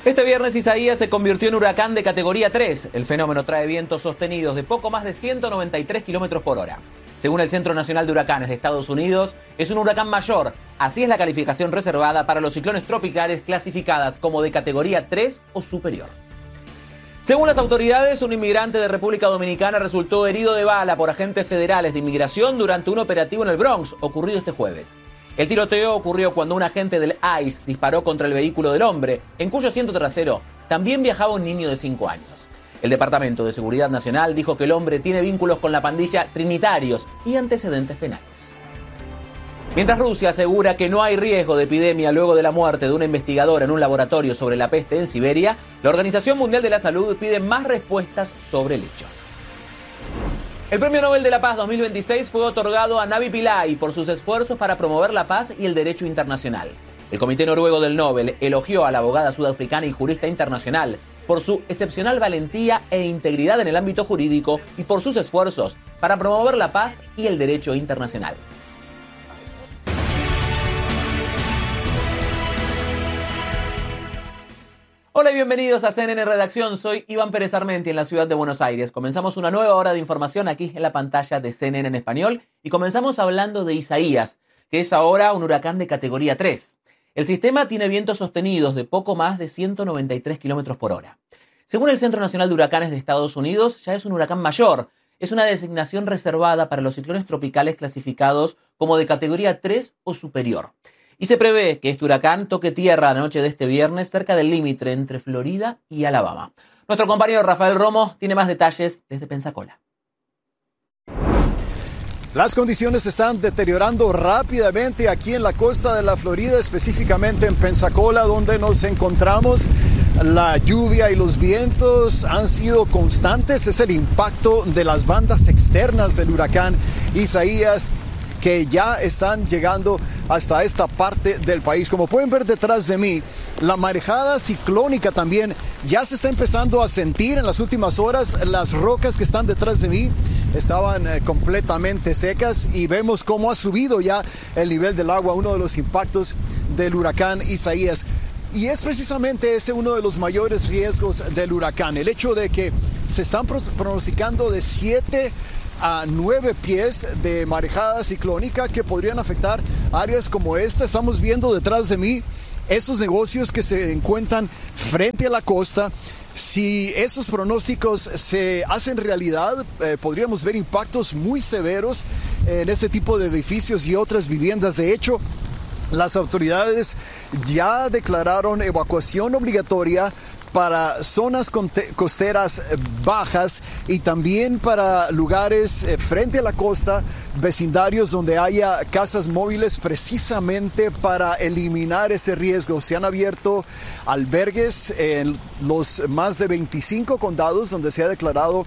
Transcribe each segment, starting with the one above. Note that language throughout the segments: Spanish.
Este viernes Isaías se convirtió en huracán de categoría 3. El fenómeno trae vientos sostenidos de poco más de 193 kilómetros por hora. Según el Centro Nacional de Huracanes de Estados Unidos, es un huracán mayor. Así es la calificación reservada para los ciclones tropicales clasificadas como de categoría 3 o superior. Según las autoridades, un inmigrante de República Dominicana resultó herido de bala por agentes federales de inmigración durante un operativo en el Bronx, ocurrido este jueves. El tiroteo ocurrió cuando un agente del ICE disparó contra el vehículo del hombre, en cuyo asiento trasero también viajaba un niño de 5 años. El Departamento de Seguridad Nacional dijo que el hombre tiene vínculos con la pandilla Trinitarios y antecedentes penales. Mientras Rusia asegura que no hay riesgo de epidemia luego de la muerte de una investigadora en un laboratorio sobre la peste en Siberia, la Organización Mundial de la Salud pide más respuestas sobre el hecho. El Premio Nobel de la Paz 2026 fue otorgado a Navi Pillay por sus esfuerzos para promover la paz y el derecho internacional. El Comité Noruego del Nobel elogió a la abogada sudafricana y jurista internacional por su excepcional valentía e integridad en el ámbito jurídico y por sus esfuerzos para promover la paz y el derecho internacional. Hola y bienvenidos a CNN Redacción, soy Iván Pérez Armenti en la ciudad de Buenos Aires. Comenzamos una nueva hora de información aquí en la pantalla de CNN en español y comenzamos hablando de Isaías, que es ahora un huracán de categoría 3. El sistema tiene vientos sostenidos de poco más de 193 kilómetros por hora. Según el Centro Nacional de Huracanes de Estados Unidos, ya es un huracán mayor. Es una designación reservada para los ciclones tropicales clasificados como de categoría 3 o superior. Y se prevé que este huracán toque tierra la noche de este viernes cerca del límite entre Florida y Alabama. Nuestro compañero Rafael Romo tiene más detalles desde Pensacola. Las condiciones se están deteriorando rápidamente aquí en la costa de la Florida, específicamente en Pensacola, donde nos encontramos. La lluvia y los vientos han sido constantes. Es el impacto de las bandas externas del huracán Isaías que ya están llegando hasta esta parte del país. Como pueden ver detrás de mí, la marejada ciclónica también ya se está empezando a sentir en las últimas horas. Las rocas que están detrás de mí estaban completamente secas y vemos cómo ha subido ya el nivel del agua, uno de los impactos del huracán Isaías. Y es precisamente ese uno de los mayores riesgos del huracán, el hecho de que se están pronosticando de 7 a 9 pies de marejada ciclónica que podrían afectar áreas como esta. Estamos viendo detrás de mí esos negocios que se encuentran frente a la costa. Si esos pronósticos se hacen realidad, podríamos ver impactos muy severos en este tipo de edificios y otras viviendas. De hecho, las autoridades ya declararon evacuación obligatoria para zonas costeras bajas y también para lugares frente a la costa, vecindarios donde haya casas móviles, precisamente para eliminar ese riesgo. Se han abierto albergues en los más de 25 condados donde se ha declarado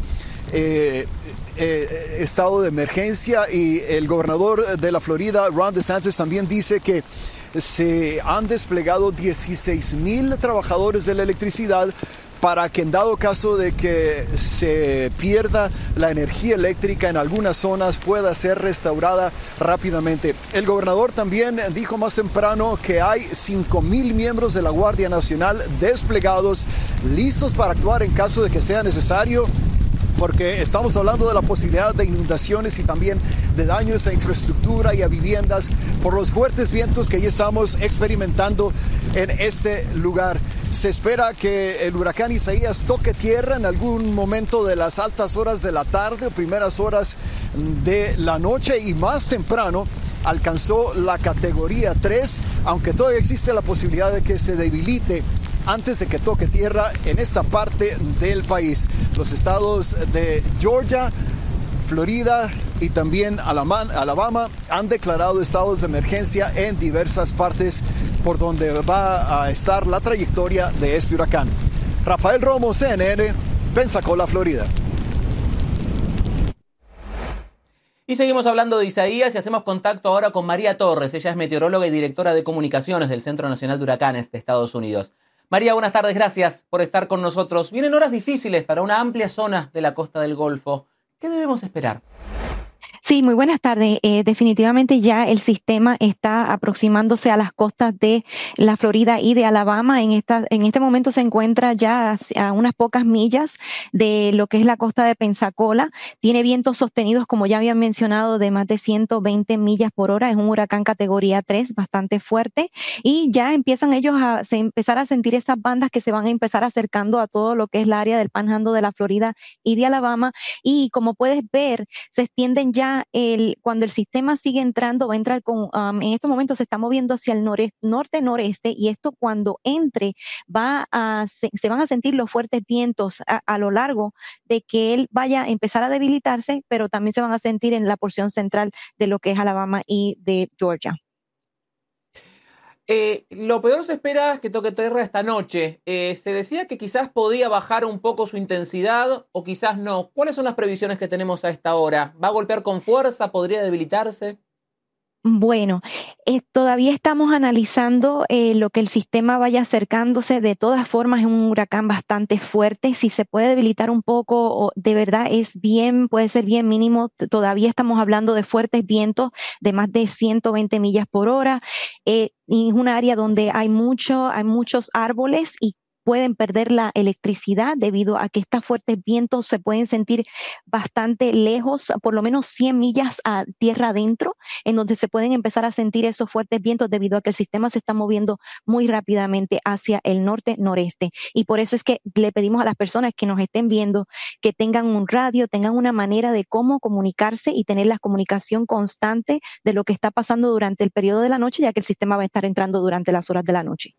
estado de emergencia, y el gobernador de la Florida, Ron DeSantis, también dice que se han desplegado 16,000 trabajadores de la electricidad para que en dado caso de que se pierda la energía eléctrica en algunas zonas pueda ser restaurada rápidamente. El gobernador también dijo más temprano que hay 5,000 miembros de la Guardia Nacional desplegados, listos para actuar en caso de que sea necesario, porque estamos hablando de la posibilidad de inundaciones y también de daños a infraestructura y a viviendas por los fuertes vientos que ya estamos experimentando en este lugar. Se espera que el huracán Isaías toque tierra en algún momento de las altas horas de la tarde o primeras horas de la noche, y más temprano alcanzó la categoría 3, aunque todavía existe la posibilidad de que se debilite antes de que toque tierra en esta parte del país. Los estados de Georgia, Florida y también Alabama han declarado estados de emergencia en diversas partes por donde va a estar la trayectoria de este huracán. Rafael Romo, CNN, Pensacola, Florida. Y seguimos hablando de Isaías y hacemos contacto ahora con María Torres. Ella es meteoróloga y directora de comunicaciones del Centro Nacional de Huracanes de Estados Unidos. María, buenas tardes, gracias por estar con nosotros. Vienen horas difíciles para una amplia zona de la costa del Golfo. ¿Qué debemos esperar? Sí, muy buenas tardes. Definitivamente ya el sistema está aproximándose a las costas de la Florida y de Alabama. En este momento se encuentra ya a unas pocas millas de lo que es la costa de Pensacola. Tiene vientos sostenidos, como ya habían mencionado, de más de 120 millas por hora. Es un huracán categoría 3, bastante fuerte. Y ya empiezan ellos a empezar a sentir esas bandas que se van a empezar acercando a todo lo que es el área del Panhandle de la Florida y de Alabama. Y como puedes ver, se extienden ya cuando el sistema sigue entrando, va a entrar en estos momentos se está moviendo hacia el norte-noreste, y esto cuando entre se van a sentir los fuertes vientos a lo largo de que él vaya a empezar a debilitarse, pero también se van a sentir en la porción central de lo que es Alabama y de Georgia. Lo peor se espera que toque tierra esta noche. Se decía que quizás podía bajar un poco su intensidad o quizás no. ¿Cuáles son las previsiones que tenemos a esta hora? ¿Va a golpear con fuerza? ¿Podría debilitarse? Bueno, todavía estamos analizando lo que el sistema vaya acercándose. De todas formas, es un huracán bastante fuerte. Si se puede debilitar un poco, o de verdad puede ser bien mínimo. Todavía estamos hablando de fuertes vientos de más de 120 millas por hora. Y es un área donde hay muchos árboles y pueden perder la electricidad debido a que estos fuertes vientos se pueden sentir bastante lejos, por lo menos 100 millas a tierra adentro, en donde se pueden empezar a sentir esos fuertes vientos debido a que el sistema se está moviendo muy rápidamente hacia el norte-noreste. Y por eso es que le pedimos a las personas que nos estén viendo que tengan un radio, tengan una manera de cómo comunicarse y tener la comunicación constante de lo que está pasando durante el periodo de la noche, ya que el sistema va a estar entrando durante las horas de la noche.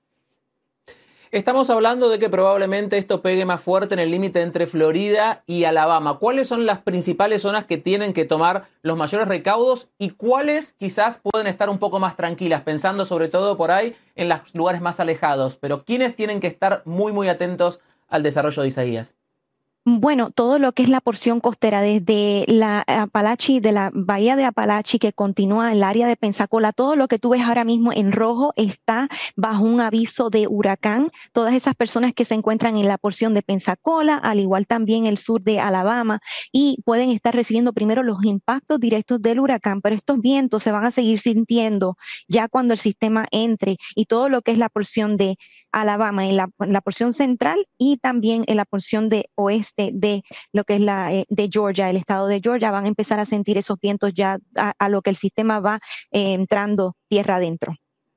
Estamos hablando de que probablemente esto pegue más fuerte en el límite entre Florida y Alabama. ¿Cuáles son las principales zonas que tienen que tomar los mayores recaudos y cuáles quizás pueden estar un poco más tranquilas, pensando sobre todo por ahí en los lugares más alejados? Pero ¿quiénes tienen que estar muy, muy atentos al desarrollo de Isaías? Bueno, todo lo que es la porción costera, desde la Apalachee, de la bahía de Apalachee que continúa en el área de Pensacola, todo lo que tú ves ahora mismo en rojo está bajo un aviso de huracán. Todas esas personas que se encuentran en la porción de Pensacola, al igual también el sur de Alabama, y pueden estar recibiendo primero los impactos directos del huracán, pero estos vientos se van a seguir sintiendo ya cuando el sistema entre, y todo lo que es la porción de Alabama en la porción central y también en la porción de oeste de lo que es de Georgia, el estado de Georgia, van a empezar a sentir esos vientos ya a lo que el sistema va entrando tierra adentro.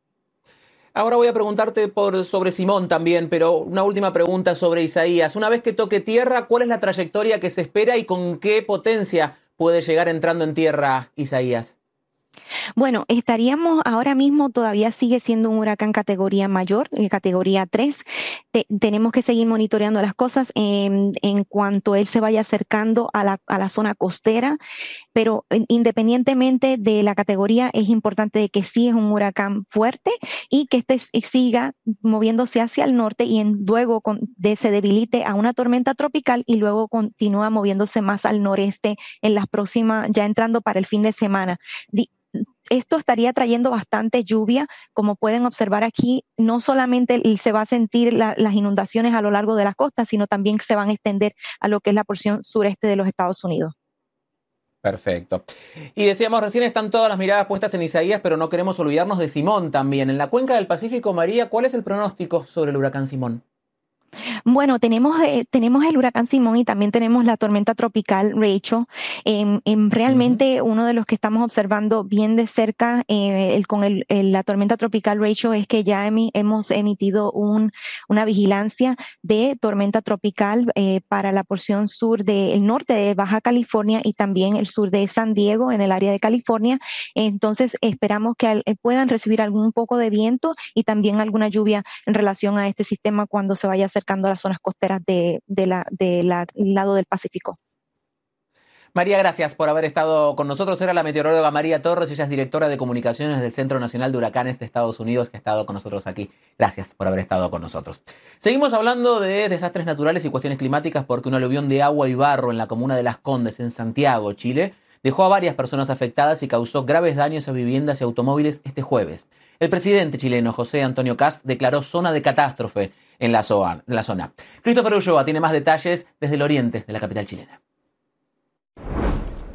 Ahora voy a preguntarte sobre Simón también, pero una última pregunta sobre Isaías. Una vez que toque tierra, ¿cuál es la trayectoria que se espera y con qué potencia puede llegar entrando en tierra Isaías? Bueno, estaríamos ahora mismo, todavía sigue siendo un huracán categoría mayor, categoría 3. Tenemos que seguir monitoreando las cosas en cuanto él se vaya acercando a la zona costera, pero independientemente de la categoría, es importante de que sí es un huracán fuerte y que siga moviéndose hacia el norte y luego se debilite a una tormenta tropical y luego continúa moviéndose más al noreste en las próximas, ya entrando para el fin de semana. Esto estaría trayendo bastante lluvia, como pueden observar aquí. No solamente se va a sentir las inundaciones a lo largo de las costas, sino también se van a extender a lo que es la porción sureste de los Estados Unidos. Perfecto. Y decíamos recién, están todas las miradas puestas en Isaías, pero no queremos olvidarnos de Simón también. En la cuenca del Pacífico, María, ¿cuál es el pronóstico sobre el huracán Simón? Bueno, tenemos el huracán Simón y también tenemos la tormenta tropical Rachel. Realmente uno de los que estamos observando bien de cerca con la tormenta tropical Rachel es que ya hemos emitido una vigilancia de tormenta tropical para la porción sur del norte de Baja California y también el sur de San Diego en el área de California. Entonces esperamos que puedan recibir algún poco de viento y también alguna lluvia en relación a este sistema cuando se vaya acercando a las zonas costeras del lado del Pacífico. María, gracias por haber estado con nosotros. Era la meteoróloga María Torres, ella es directora de comunicaciones del Centro Nacional de Huracanes de Estados Unidos, que ha estado con nosotros aquí. Gracias por haber estado con nosotros. Seguimos hablando de desastres naturales y cuestiones climáticas porque un aluvión de agua y barro en la comuna de Las Condes, en Santiago, Chile, dejó a varias personas afectadas y causó graves daños a viviendas y automóviles este jueves. El presidente chileno José Antonio Kast declaró zona de catástrofe en la zona. Christopher Ulloa tiene más detalles desde el oriente de la capital chilena.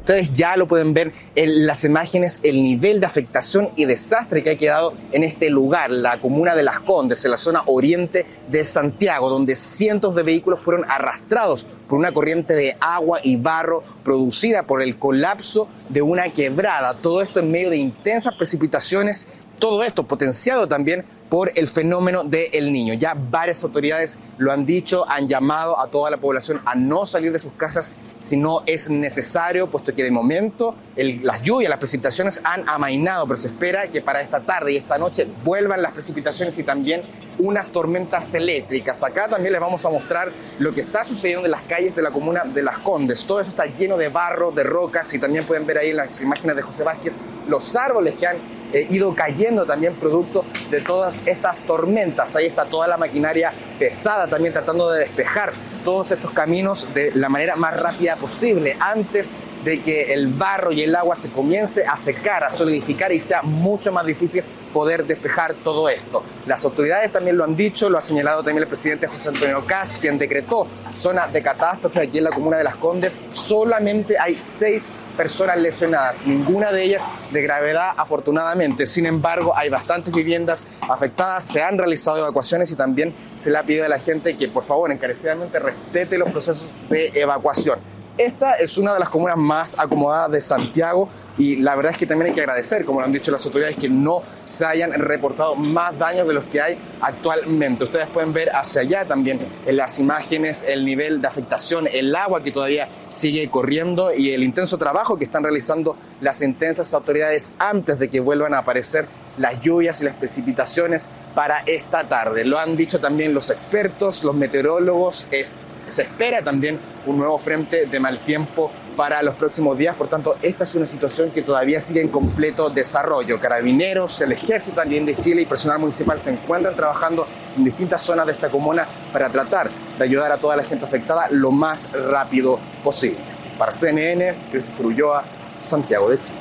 Ustedes ya lo pueden ver en las imágenes, el nivel de afectación y desastre que ha quedado en este lugar, la comuna de Las Condes, en la zona oriente de Santiago, donde cientos de vehículos fueron arrastrados por una corriente de agua y barro producida por el colapso de una quebrada. Todo esto en medio de intensas precipitaciones, todo esto potenciado también por el fenómeno de El Niño. Ya varias autoridades lo han dicho, han llamado a toda la población a no salir de sus casas si no es necesario, puesto que de momento las lluvias, las precipitaciones han amainado, pero se espera que para esta tarde y esta noche vuelvan las precipitaciones y también unas tormentas eléctricas. Acá también les vamos a mostrar lo que está sucediendo en las calles de la comuna de Las Condes. Todo eso está lleno de barro, de rocas, y también pueden ver ahí en las imágenes de José Vázquez los árboles que han ido cayendo también producto de todas estas tormentas. Ahí está toda la maquinaria pesada también tratando de despejar todos estos caminos de la manera más rápida posible antes de que el barro y el agua se comience a secar, a solidificar y sea mucho más difícil poder despejar todo esto. Las autoridades también lo han dicho, lo ha señalado también el presidente José Antonio Kast, quien decretó zona de catástrofe aquí en la comuna de Las Condes. Solamente hay 6 personas lesionadas, ninguna de ellas de gravedad afortunadamente. Sin embargo, hay bastantes viviendas afectadas, se han realizado evacuaciones y también se le ha pedido a la gente que por favor encarecidamente respete los procesos de evacuación. Esta es una de las comunas más acomodadas de Santiago y la verdad es que también hay que agradecer, como lo han dicho las autoridades, que no se hayan reportado más daños de los que hay actualmente. Ustedes pueden ver hacia allá también en las imágenes el nivel de afectación, el agua que todavía sigue corriendo y el intenso trabajo que están realizando las intensas autoridades antes de que vuelvan a aparecer las lluvias y las precipitaciones para esta tarde. Lo han dicho también los expertos, los meteorólogos. Se espera también un nuevo frente de mal tiempo para los próximos días, por tanto esta es una situación que todavía sigue en completo desarrollo. Carabineros, el ejército también de Chile y personal municipal se encuentran trabajando en distintas zonas de esta comuna para tratar de ayudar a toda la gente afectada lo más rápido posible. Para CNN, Christopher Ulloa, Santiago de Chile.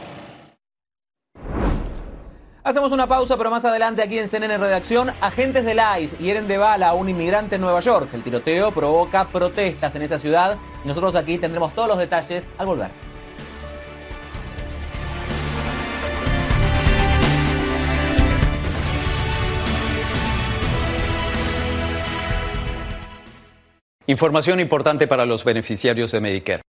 Hacemos una pausa, pero más adelante aquí en CNN Redacción, agentes del ICE hieren de bala a un inmigrante en Nueva York. El tiroteo provoca protestas en esa ciudad. Nosotros aquí tendremos todos los detalles al volver. Información importante para los beneficiarios de Medicare.